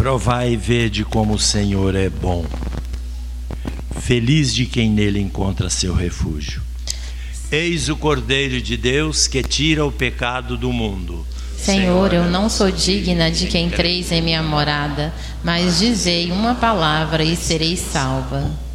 Provai e vede como o Senhor é bom. Feliz de quem nele encontra seu refúgio. Eis o Cordeiro de Deus que tira o pecado do mundo. Senhor, eu não sou digna de que entreis em minha morada, mas dizei uma palavra e serei salva.